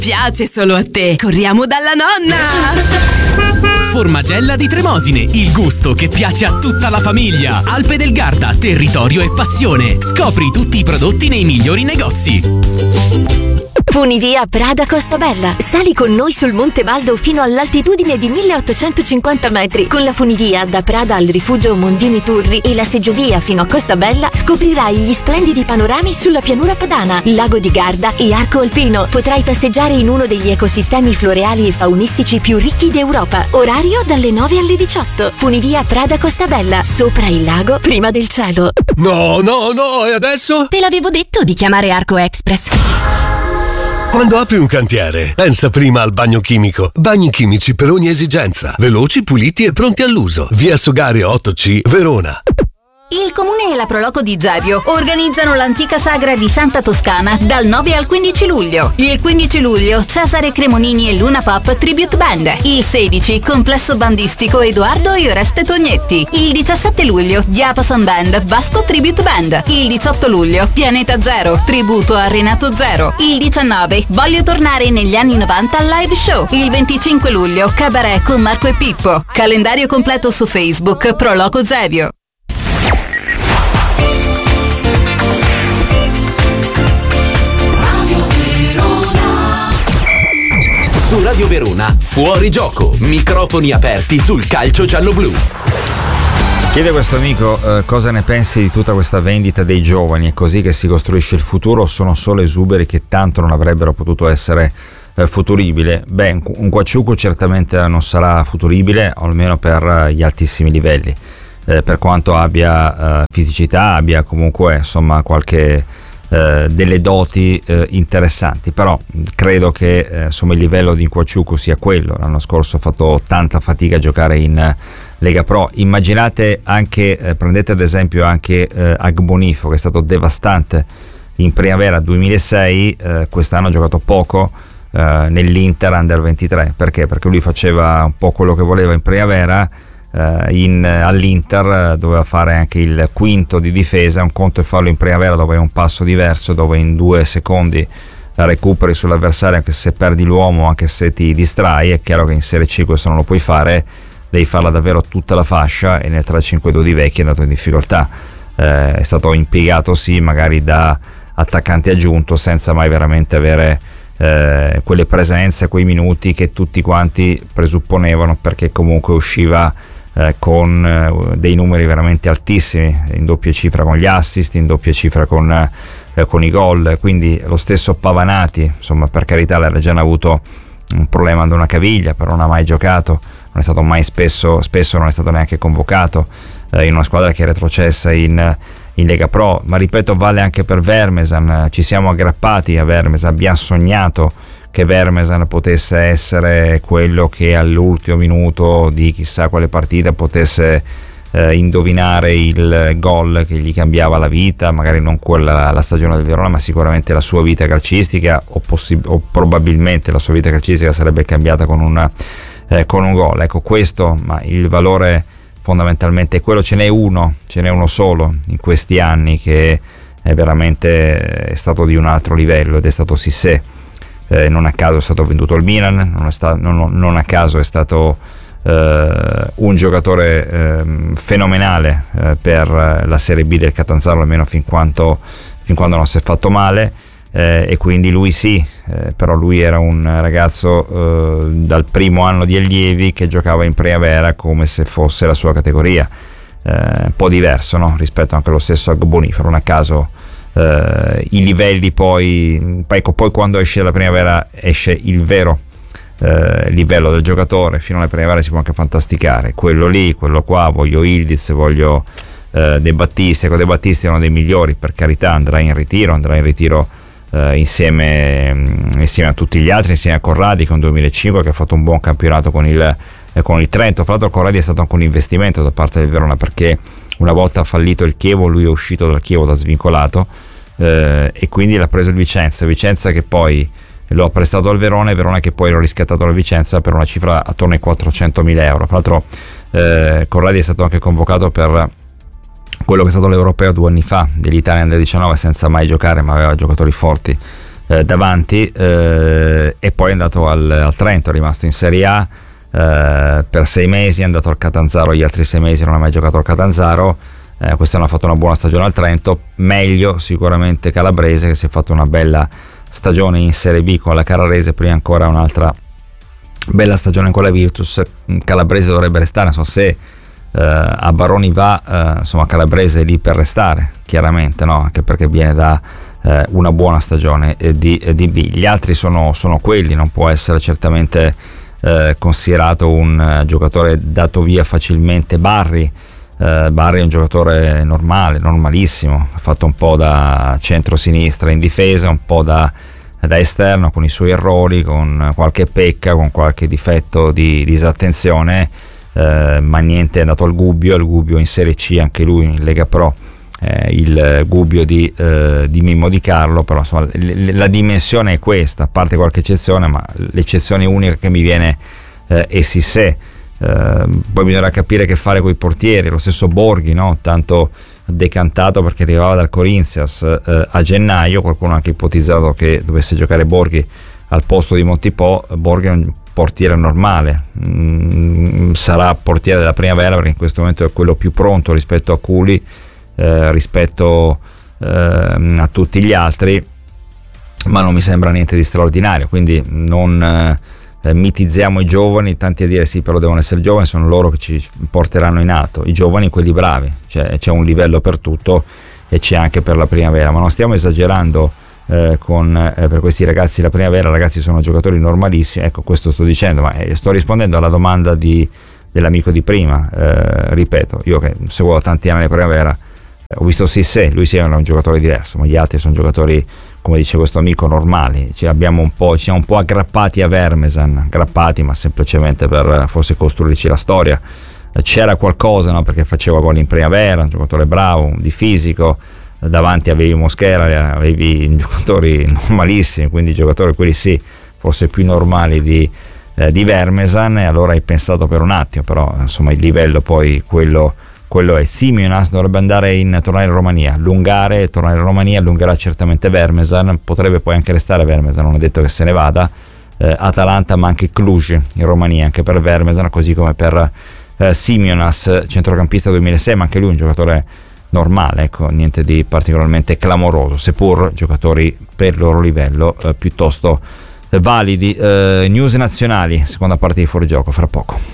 piace solo a te. Corriamo dalla nonna! Formagella di Tremosine, il gusto che piace a tutta la famiglia. Alpe del Garda, territorio e passione. Scopri tutti i prodotti nei migliori negozi. Funivia Prada Costa Bella. Sali con noi sul Monte Baldo fino all'altitudine di 1850 metri. Con la funivia da Prada al rifugio Mondini Turri e la seggiovia fino a Costa Bella scoprirai gli splendidi panorami sulla pianura padana, lago di Garda e arco alpino. Potrai passeggiare in uno degli ecosistemi floreali e faunistici più ricchi d'Europa. Orario dalle 9 alle 18. Funivia Prada Costa Bella, sopra il lago, prima del cielo. No, e adesso? Te l'avevo detto di chiamare Arco Express. Quando apri un cantiere, pensa prima al bagno chimico. Bagni chimici per ogni esigenza. Veloci, puliti e pronti all'uso. Via Sogario 8C, Verona. Il Comune e la Proloco di Zevio organizzano l'antica sagra di Santa Toscana dal 9 al 15 luglio. Il 15 luglio Cesare Cremonini e Luna Pop Tribute Band. Il 16 Complesso Bandistico Edoardo e Oreste Tognetti. Il 17 luglio Diapason Band Vasco Tribute Band. Il 18 luglio Pianeta Zero tributo a Renato Zero. Il 19 Voglio tornare negli anni 90 al live show. Il 25 luglio Cabaret con Marco e Pippo. Calendario completo su Facebook Proloco Zevio. Su Radio Verona, Fuori Gioco, microfoni aperti sul calcio giallo-blu. Chiede questo amico cosa ne pensi di tutta questa vendita dei giovani, è così che si costruisce il futuro, sono solo esuberi che tanto non avrebbero potuto essere futuribile. Beh, un Kwachuku certamente non sarà futuribile, almeno per gli altissimi livelli, per quanto abbia fisicità, abbia comunque insomma qualche delle doti interessanti, però credo che insomma il livello di Kwachuku sia quello. L'anno scorso ho fatto tanta fatica a giocare in Lega Pro. Immaginate anche, prendete ad esempio anche Agbonifo, che è stato devastante in primavera 2006, quest'anno ha giocato poco nell'Inter Under 23. Perché? Perché lui faceva un po' quello che voleva in primavera. All'Inter doveva fare anche il quinto di difesa. Un conto è farlo in primavera dove hai un passo diverso, dove in 2 secondi recuperi sull'avversario anche se perdi l'uomo, anche se ti distrai. È chiaro che in Serie C questo non lo puoi fare, devi farla davvero tutta la fascia, e nel 3-5-2 di Vecchi è andato in difficoltà. È stato impiegato sì magari da attaccante aggiunto, senza mai veramente avere quelle presenze, quei minuti che tutti quanti presupponevano, perché comunque usciva con dei numeri veramente altissimi, in doppia cifra con gli assist, in doppia cifra con i gol. Quindi lo stesso Pavanati, insomma, per carità, la Reggiana ha avuto un problema ad una caviglia, però non ha mai giocato, non è stato mai spesso non è stato neanche convocato in una squadra che è retrocessa in Lega Pro. Ma ripeto, vale anche per Vermesan. Ci siamo aggrappati a Vermesan, abbiamo sognato che Vermesan potesse essere quello che all'ultimo minuto di chissà quale partita potesse indovinare il gol che gli cambiava la vita, magari non quella la stagione del Verona, ma sicuramente la sua vita calcistica, o probabilmente la sua vita calcistica sarebbe cambiata con un gol. Ecco, questo, ma il valore fondamentalmente è quello. Ce n'è uno solo in questi anni che è veramente stato di un altro livello, ed è stato Cissé. Non a caso è stato venduto al Milan, non a caso è stato un giocatore fenomenale per la Serie B del Catanzaro, almeno fin quando non si è fatto male, e quindi lui sì, però lui era un ragazzo dal primo anno di allievi che giocava in primavera come se fosse la sua categoria, un po' diverso, no? Rispetto anche allo stesso Agbonifero. Non a caso i livelli poi quando esce la primavera esce il vero livello del giocatore. Fino alla primavera si può anche fantasticare, quello lì, quello qua, voglio Ildiz, voglio De Battisti. Ecco, De Battisti è uno dei migliori, per carità, andrà in ritiro insieme a tutti gli altri, insieme a Corradi con 2005, che ha fatto un buon campionato con il Trento. Fra l'altro Corradi è stato anche un investimento da parte del Verona, perché una volta fallito il Chievo lui è uscito dal Chievo da svincolato, e quindi l'ha preso il Vicenza che poi lo ha prestato al Verona, e Verona che poi l'ha riscattato al Vicenza per una cifra attorno ai 400.000 euro. Fra l'altro Corradi è stato anche convocato per quello che è stato l'Europeo 2 anni fa dell'Italia Under 19, senza mai giocare, ma aveva giocatori forti davanti, e poi è andato al Trento, è rimasto in Serie A per 6 mesi, è andato al Catanzaro gli altri 6 mesi, non ha mai giocato al Catanzaro. Quest'anno ha fatto una buona stagione al Trento, meglio sicuramente Calabrese, che si è fatto una bella stagione in Serie B con la Carrarese, prima ancora un'altra bella stagione con la Virtus. Calabrese dovrebbe restare, non so se a Baroni va, insomma Calabrese è lì per restare, chiaramente, no? Anche perché viene da una buona stagione di B. Gli altri sono quelli, non può essere certamente considerato un giocatore dato via facilmente. Barry è un giocatore normale, normalissimo, ha fatto un po' da centro-sinistra in difesa, un po' da esterno, con i suoi errori, con qualche pecca, con qualche difetto di disattenzione, ma niente, è andato al Gubbio in Serie C, anche lui in Lega Pro, il Gubbio di Mimmo Di Carlo. Però insomma la dimensione è questa, a parte qualche eccezione, ma l'eccezione unica che mi viene è Cissé. Poi bisognerà capire che fare con i portieri. Lo stesso Borghi, no? Tanto decantato perché arrivava dal Corinthians a gennaio. Qualcuno ha anche ipotizzato che dovesse giocare Borghi al posto di Montipò. Borghi è un portiere normale, sarà portiere della primavera perché in questo momento è quello più pronto rispetto a Culi, rispetto a tutti gli altri, ma non mi sembra niente di straordinario, quindi non mitizziamo i giovani, tanti a dire sì, però devono essere giovani, sono loro che ci porteranno in alto. I giovani, quelli bravi, cioè, c'è un livello per tutto e c'è anche per la primavera, ma non stiamo esagerando per questi ragazzi. La primavera, ragazzi, sono giocatori normalissimi, ecco, questo sto dicendo, ma sto rispondendo alla domanda dell'amico di prima. Ripeto, io che seguo da tanti anni la primavera, ho visto Cissé, lui sì è un giocatore diverso, ma gli altri sono giocatori, come dice questo amico, normali. Ci siamo un po' aggrappati a Vermesan, ma semplicemente per forse costruirci la storia. C'era qualcosa, no? Perché faceva gol in primavera, un giocatore bravo, di fisico, davanti avevi Mosquera, avevi giocatori normalissimi, quindi giocatori quelli sì, forse più normali di Vermesan, e allora hai pensato per un attimo, però insomma il livello poi quello è. Simeonas dovrebbe tornare in Romania, allungare, tornare in Romania, allungherà certamente Vermesan, potrebbe poi anche restare Vermesan, non è detto che se ne vada. Atalanta, ma anche Cluj in Romania, anche per Vermesan, così come per Simeonas, centrocampista 2006, ma anche lui un giocatore normale, ecco, niente di particolarmente clamoroso, seppur giocatori per il loro livello piuttosto validi. News nazionali, seconda parte di Fuorigioco, fra poco.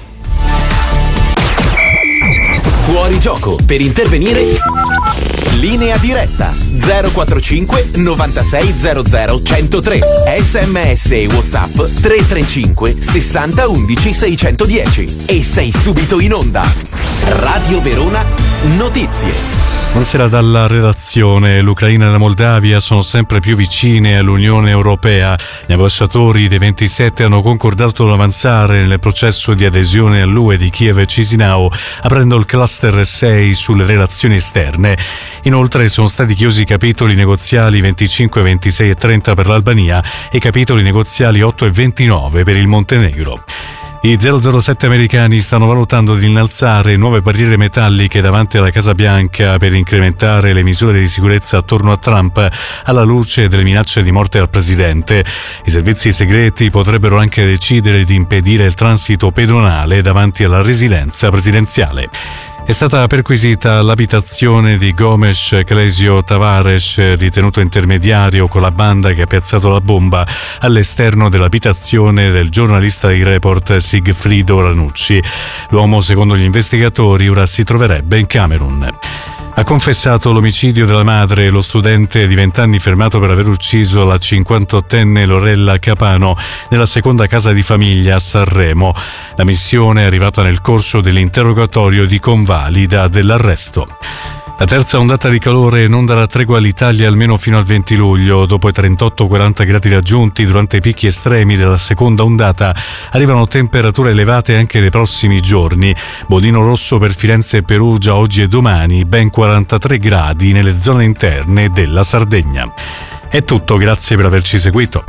Fuori gioco. Per intervenire, linea diretta 045 96 00 103. SMS e WhatsApp 335 60 11 610. E sei subito in onda. Radio Verona Notizie. Buonasera dalla redazione. L'Ucraina e la Moldavia sono sempre più vicine all'Unione Europea. Gli ambasciatori dei 27 hanno concordato di avanzare nel processo di adesione all'UE di Kiev e Chisinau, aprendo il cluster 6 sulle relazioni esterne. Inoltre sono stati chiusi i capitoli negoziali 25, 26 e 30 per l'Albania e i capitoli negoziali 8 e 29 per il Montenegro. I 007 americani stanno valutando di innalzare nuove barriere metalliche davanti alla Casa Bianca per incrementare le misure di sicurezza attorno a Trump, alla luce delle minacce di morte al presidente. I servizi segreti potrebbero anche decidere di impedire il transito pedonale davanti alla residenza presidenziale. È stata perquisita l'abitazione di Gomes Clesio Tavares, ritenuto intermediario con la banda che ha piazzato la bomba all'esterno dell'abitazione del giornalista di Report Sigfrido Ranucci. L'uomo, secondo gli investigatori, ora si troverebbe in Camerun. Ha confessato l'omicidio della madre, lo studente di 20 anni fermato per aver ucciso la 58enne Lorella Capano nella seconda casa di famiglia a Sanremo. La missione è arrivata nel corso dell'interrogatorio di convalida dell'arresto. La terza ondata di calore non darà tregua all'Italia almeno fino al 20 luglio. Dopo i 38-40 gradi raggiunti durante i picchi estremi della seconda ondata, arrivano temperature elevate anche nei prossimi giorni. Bodino rosso per Firenze e Perugia oggi e domani, ben 43 gradi nelle zone interne della Sardegna. È tutto, grazie per averci seguito.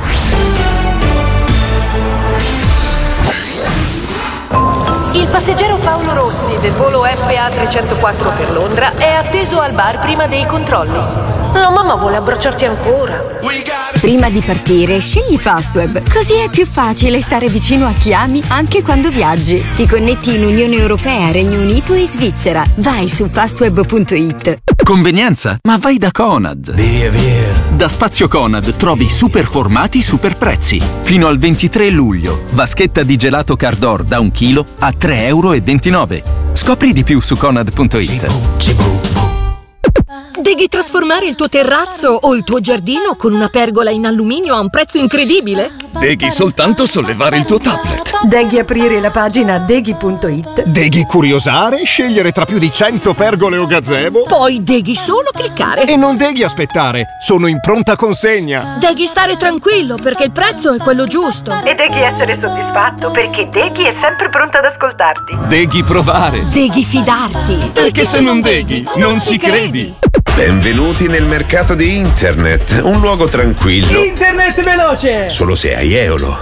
Il passeggero Paolo Rossi del volo FA 304 per Londra è atteso al bar prima dei controlli. La mamma vuole abbracciarti ancora. Prima di partire, scegli Fastweb, così è più facile stare vicino a chi ami anche quando viaggi. Ti connetti in Unione Europea, Regno Unito e Svizzera. Vai su fastweb.it. Convenienza? Ma vai da Conad. Via. Da Spazio Conad trovi super formati, super prezzi. Fino al 23 luglio. Vaschetta di gelato Cardor da 1 chilo a €3,29. Scopri di più su conad.it. Devi trasformare il tuo terrazzo o il tuo giardino con una pergola in alluminio a un prezzo incredibile? Devi soltanto sollevare il tuo tablet. Devi aprire la pagina deghi.it. Devi curiosare, scegliere tra più di 100 pergole o gazebo. Poi devi solo cliccare. E non devi aspettare, sono in pronta consegna. Devi stare tranquillo perché il prezzo è quello giusto. E devi essere soddisfatto perché Deghi è sempre pronto ad ascoltarti. Devi provare. Devi fidarti. Perché se non Deghi, non ci credi. Benvenuti nel mercato di internet, un luogo tranquillo. Internet veloce! Solo se hai Eolo.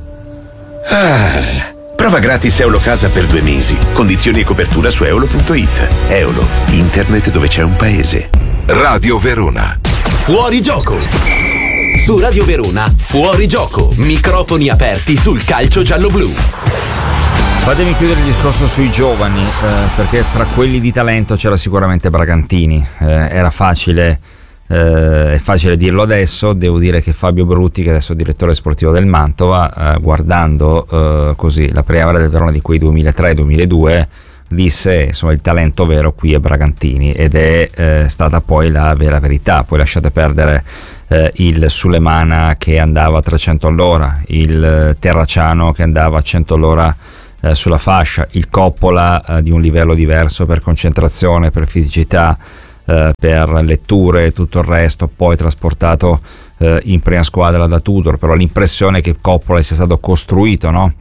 Prova gratis Eolo Casa per 2 mesi. Condizioni e copertura su eolo.it. Eolo, internet dove c'è un paese. Radio Verona. Fuori gioco. Su Radio Verona, fuori gioco. Microfoni aperti sul calcio giallo-blu. Fatemi chiudere il discorso sui giovani, perché fra quelli di talento c'era sicuramente Bragantini. Era facile, è facile dirlo adesso. Devo dire che Fabio Brutti, che adesso è direttore sportivo del Mantova, guardando così la primavera del Verona di quei 2003-2002, disse insomma il talento vero qui è Bragantini, ed è stata poi la vera verità. Poi lasciate perdere il Sulemana che andava a 300 all'ora, il Terracciano che andava a 100 all'ora sulla fascia, il Coppola di un livello diverso per concentrazione, per fisicità, per letture e tutto il resto, poi trasportato in prima squadra da Tudor. Però l'impressione è che Coppola sia stato costruito, no?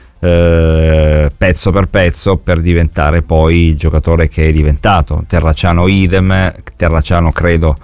Pezzo per pezzo, per diventare poi il giocatore che è diventato. Terracciano idem. Terracciano credo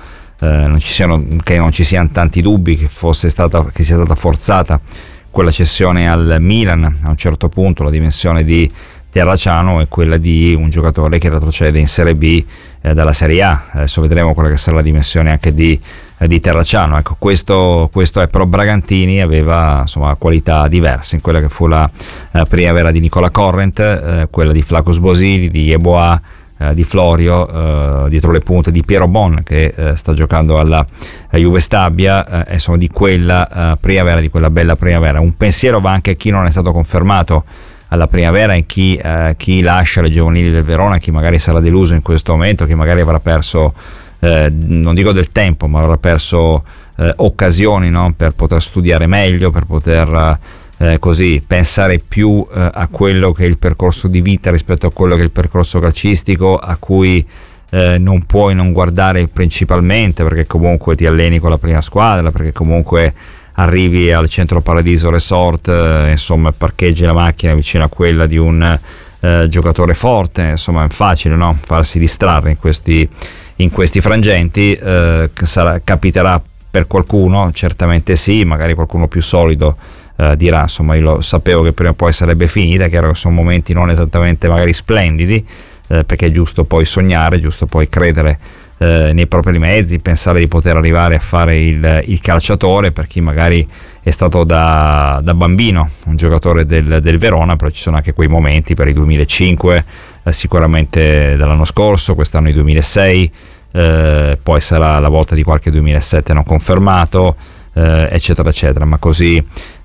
che non ci siano tanti dubbi che sia stata forzata quella cessione al Milan. A un certo punto la dimensione di Terracciano è quella di un giocatore che retrocede in Serie B dalla Serie A. Adesso vedremo quella che sarà la dimensione anche di Terracciano. Ecco, questo è, però Bragantini aveva insomma qualità diverse in quella che fu la primavera di Nicola Corrent, quella di Flaccus Bosili, di Yeboah, di Florio, dietro le punte di Piero Bon che sta giocando alla Juve Stabia, e sono di quella primavera, di quella bella primavera. Un pensiero va anche a chi non è stato confermato alla primavera e chi lascia le giovanili del Verona, chi magari sarà deluso in questo momento, chi magari avrà perso non dico del tempo, ma avrà perso occasioni, no? Per poter studiare meglio, per poter così pensare più a quello che è il percorso di vita rispetto a quello che è il percorso calcistico, a cui non puoi non guardare principalmente perché comunque ti alleni con la prima squadra, perché comunque arrivi al Centro Paradiso Resort, insomma parcheggi la macchina vicino a quella di un giocatore forte. Insomma è facile, no? Farsi distrarre in questi frangenti. Capiterà per qualcuno, certamente sì, magari qualcuno più solido dirà insomma io lo sapevo che prima o poi sarebbe finita, che sono momenti non esattamente magari splendidi, perché è giusto poi sognare, è giusto poi credere nei propri mezzi, pensare di poter arrivare a fare il calciatore, per chi magari è stato da bambino un giocatore del Verona. Però ci sono anche quei momenti per il 2005, sicuramente dall'anno scorso, quest'anno il 2006, poi sarà la volta di qualche 2007 non confermato, eccetera eccetera, ma così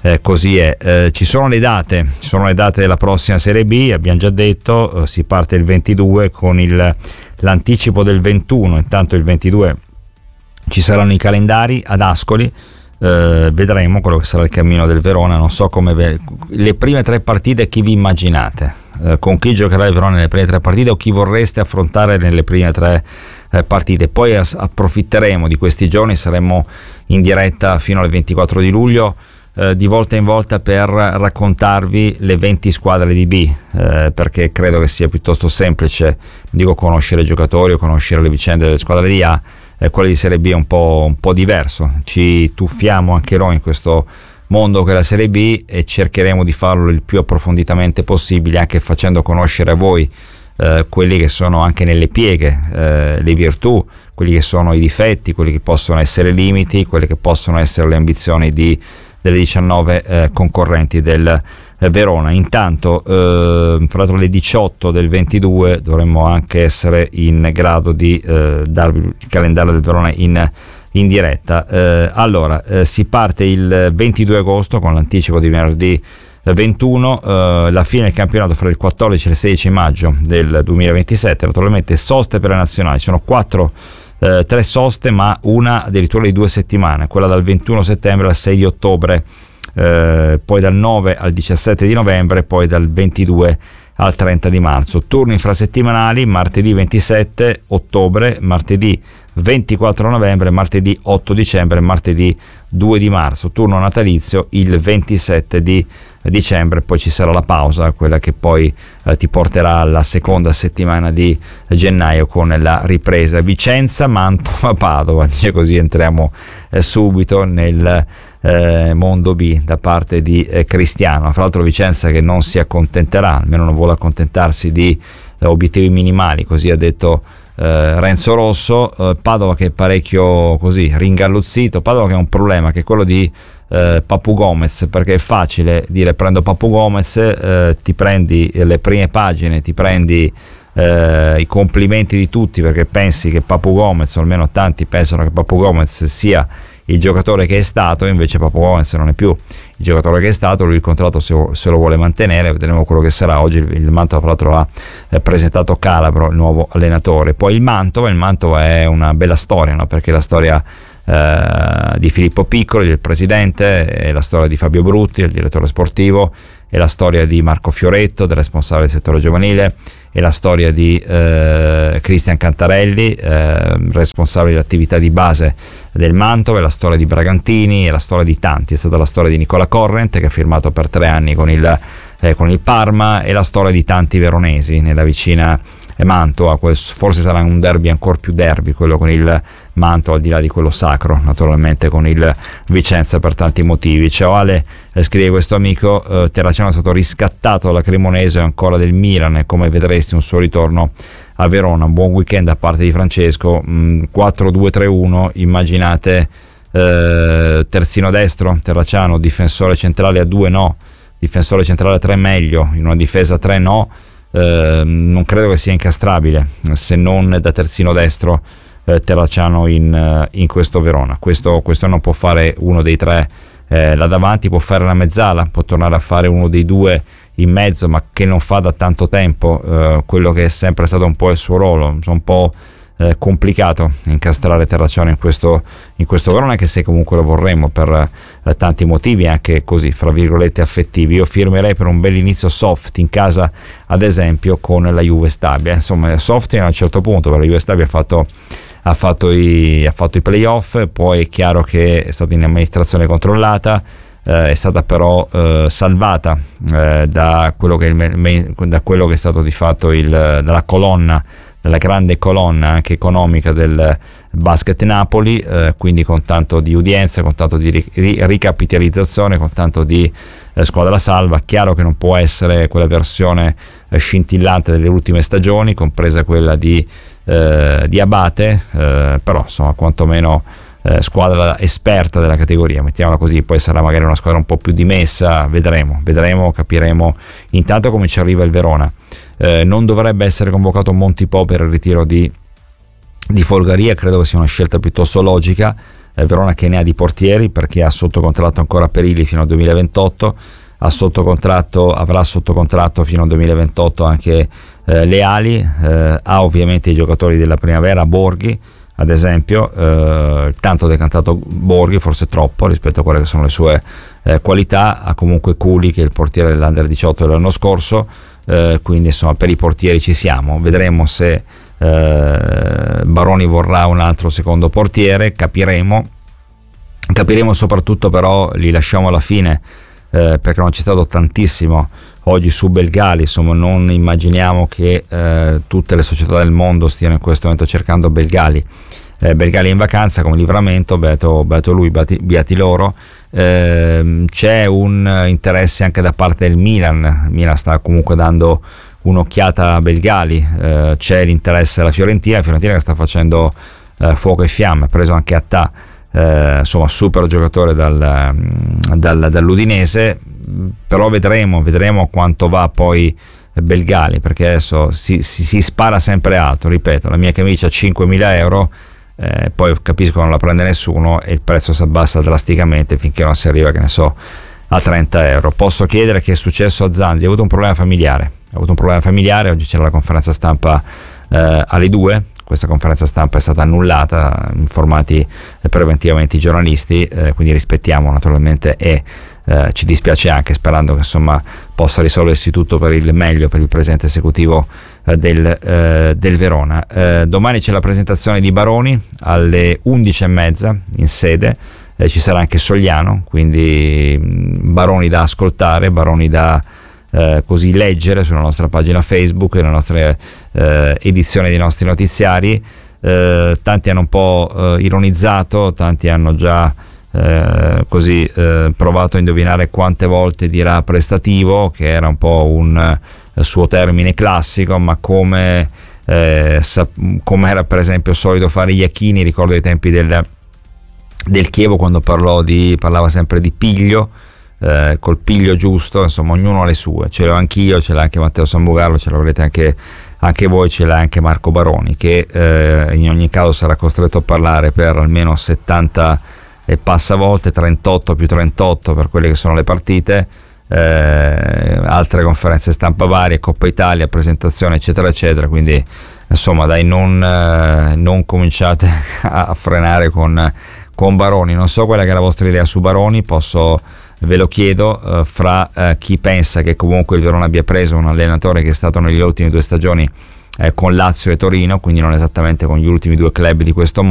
è. Ci sono le date della prossima Serie B, abbiamo già detto, si parte il 22 con l'anticipo del 21. Intanto il 22 ci saranno i calendari ad Ascoli, vedremo quello che sarà il cammino del Verona. Non so come le prime 3 partite, chi vi immaginate, con chi giocherà il Verona nelle prime 3 partite, o chi vorreste affrontare nelle prime 3 partite. Poi approfitteremo di questi giorni, saremo in diretta fino al 24 di luglio, di volta in volta, per raccontarvi le 20 squadre di B, perché credo che sia piuttosto semplice, non dico conoscere i giocatori o conoscere le vicende delle squadre di A, quelle di Serie B è un po' diverso. Ci tuffiamo anche noi in questo mondo che è la Serie B e cercheremo di farlo il più approfonditamente possibile, anche facendo conoscere a voi quelli che sono anche nelle pieghe le virtù, quelli che sono i difetti, quelli che possono essere i limiti, quelle che possono essere le ambizioni delle 19 concorrenti del Verona. Intanto fra l'altro alle 18 del 22 dovremmo anche essere in grado di darvi il calendario del Verona in diretta. Allora si parte il 22 agosto con l'anticipo di venerdì 21, la fine del campionato fra il 14 e il 16 maggio del 2027. Naturalmente soste per le nazionali, sono 3 soste, ma una addirittura di 2 settimane, quella dal 21 settembre al 6 di ottobre, poi dal 9 al 17 di novembre, poi dal 22 al 30 di marzo. Turni infrasettimanali martedì 27 ottobre, martedì 24 novembre, martedì 8 dicembre, martedì 2 di marzo. Turno natalizio il 27 di dicembre, poi ci sarà la pausa, quella che poi ti porterà alla seconda settimana di gennaio con la ripresa. Vicenza, Mantova, Padova, dice così entriamo subito nel mondo B da parte di Cristiano. Fra l'altro Vicenza che non si accontenterà, almeno non vuole accontentarsi di obiettivi minimali, così ha detto Renzo Rosso. Padova che è parecchio così ringalluzzito, Padova che ha un problema che è quello di Papu Gomez, perché è facile dire prendo Papu Gomez, ti prendi le prime pagine, ti prendi i complimenti di tutti perché pensi che Papu Gomez, o almeno tanti pensano che Papu Gomez sia il giocatore che è stato, invece Papu Gomez non è più il giocatore che è stato, lui il contratto se lo vuole mantenere, vedremo quello che sarà. Oggi il Mantova tra l'altro ha presentato Calabro, il nuovo allenatore. Poi il Mantova è una bella storia, no? Perché la storia di Filippo Piccoli, il presidente, è la storia di Fabio Brutti, il direttore sportivo, è la storia di Marco Fioretto, del responsabile del settore giovanile, è la storia di Cristian Cantarelli, responsabile dell'attività di base del Mantova, è la storia di Bragantini, è la storia di tanti, è stata la storia di Nicola Corrent che ha firmato per 3 anni con il Parma, e la storia di tanti veronesi nella vicina Mantova. Forse sarà un derby ancora più derby quello con il Mantova, al di là di quello sacro naturalmente con il Vicenza per tanti motivi. Ciao Ale, scrive questo amico, Terracciano è stato riscattato dalla Cremonese e ancora del Milan, e come vedresti un suo ritorno a Verona. Un buon weekend da parte di Francesco. 4-2-3-1, immaginate terzino destro Terracciano, difensore centrale a 2 no, difensore centrale a 3 meglio, in una difesa a 3 no. Non credo che sia incastrabile se non da terzino destro Terracciano in questo Verona. Questo non può fare uno dei 3 là davanti, può fare la mezzala, può tornare a fare uno dei 2 in mezzo, ma che non fa da tanto tempo quello che è sempre stato un po' il suo ruolo. È un po' complicato incastrare Terracciano in questo Verona, che se comunque lo vorremmo per tanti motivi anche così fra virgolette affettivi. Io firmerei per un bel inizio soft in casa, ad esempio con la Juve Stabia. Insomma, soft a un certo punto, perché la Juve Stabia ha fatto i playoff, poi è chiaro che è stata in amministrazione controllata, è stata però salvata da quello che è stato di fatto dalla colonna, della grande colonna anche economica del Basket Napoli, quindi con tanto di udienza, con tanto di ricapitalizzazione, con tanto di squadra salva. Chiaro che non può essere quella versione scintillante delle ultime stagioni, compresa quella di Abate, però insomma quantomeno squadra esperta della categoria, mettiamola così. Poi sarà magari una squadra un po' più dimessa, vedremo, capiremo intanto come ci arriva il Verona. Non dovrebbe essere convocato Montipò per il ritiro di Folgaria, credo che sia una scelta piuttosto logica. Verona che ne ha di portieri, perché ha sotto contratto ancora Perilli fino al 2028, avrà sotto contratto fino al 2028 anche Leali, ha ovviamente i giocatori della primavera, Borghi ad esempio, tanto decantato Borghi, forse troppo rispetto a quelle che sono le sue qualità. Ha comunque Culi che è il portiere dell'Under 18 dell'anno scorso, quindi insomma per i portieri ci siamo. Vedremo se Baroni vorrà un altro secondo portiere, capiremo soprattutto, però li lasciamo alla fine, perché non c'è stato tantissimo oggi su Belgali. Insomma, non immaginiamo che tutte le società del mondo stiano in questo momento cercando Belgali. Belgali è in vacanza come Livramento, beato lui, beati loro. C'è un interesse anche da parte del Milan. Il Milan sta comunque dando un'occhiata a Belgali, c'è l'interesse della Fiorentina che sta facendo fuoco e fiamme, preso anche Attà, insomma super giocatore dall'Udinese, però vedremo quanto va poi Belgali, perché adesso si spara sempre alto, ripeto, la mia camicia a 5.000 euro, poi capisco che non la prende nessuno e il prezzo si abbassa drasticamente finché non si arriva, che ne so, a 30 euro. Posso chiedere che è successo a Zanzi? Ha avuto un problema familiare, oggi c'era la conferenza stampa alle 2, questa conferenza stampa è stata annullata, informati preventivamente i giornalisti, quindi rispettiamo naturalmente e ci dispiace anche, sperando che insomma possa risolversi tutto per il meglio per il presidente esecutivo del Verona. Domani c'è la presentazione di Baroni alle 11:30 in sede, ci sarà anche Sogliano, quindi Baroni da ascoltare, Baroni da così leggere sulla nostra pagina Facebook e nelle nostre edizioni dei nostri notiziari. Tanti hanno un po' ironizzato, tanti hanno già provato a indovinare quante volte dirà prestativo, che era un po' un suo termine classico, ma come era per esempio solito fare Iachini, ricordo i tempi del Chievo, quando parlava sempre di piglio, col piglio giusto, insomma ognuno ha le sue, ce l'ho anch'io, ce l'ha anche Matteo Sambugallo, ce l'avrete anche voi, ce l'ha anche Marco Baroni, che in ogni caso sarà costretto a parlare per almeno 70 e passa volte, 38 più 38 per quelle che sono le partite, altre conferenze stampa varie, Coppa Italia, presentazione eccetera eccetera, quindi insomma dai, non cominciate a frenare con Baroni. Non so quella che è la vostra idea su Baroni, ve lo chiedo, fra chi pensa che comunque il Verona abbia preso un allenatore che è stato nelle ultime 2 stagioni con Lazio e Torino, quindi non esattamente con gli ultimi 2 club di questo mondo,